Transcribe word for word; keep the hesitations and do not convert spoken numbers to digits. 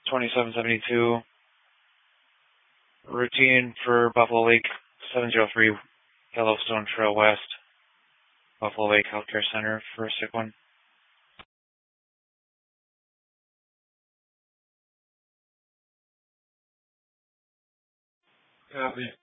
twenty-seven seventy-two. Routine for Buffalo Lake, seven oh three Yellowstone Trail West, Buffalo Lake Healthcare Center for a sick one. Copy.